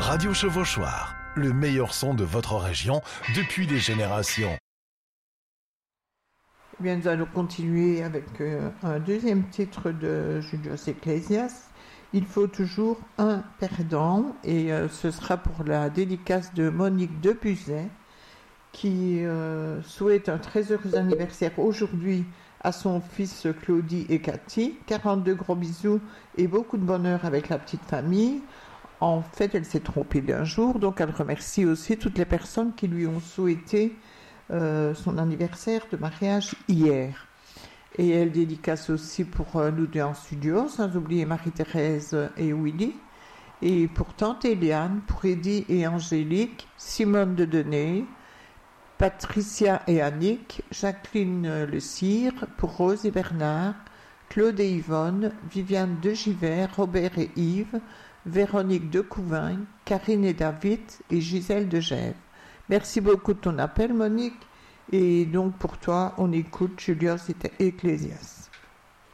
Radio Chevauchoir, le meilleur son de votre région depuis des générations. Eh bien, nous allons continuer avec un deuxième titre de Julius Ecclesias. Il faut toujours un perdant, et ce sera pour la dédicace de Monique Depuzet, qui souhaite un très heureux anniversaire aujourd'hui à son fils Claudie et Cathy. 42 gros bisous et beaucoup de bonheur avec la petite famille. En fait, elle s'est trompée d'un jour, donc elle remercie aussi toutes les personnes qui lui ont souhaité son anniversaire de mariage hier. Et elle dédicace aussi pour nous deux en studio, sans oublier Marie-Thérèse et Willy. Et pour tante Eliane, pour Eddie et Angélique, Simone de Denay, Patricia et Annick, Jacqueline Le Cire, pour Rose et Bernard, Claude et Yvonne, Viviane de Givert, Robert et Yves, Véronique de Couvagne, Karine et David et Gisèle de Gèves. Merci beaucoup de ton appel, Monique. Et donc pour toi, on écoute Julius Ecclesias.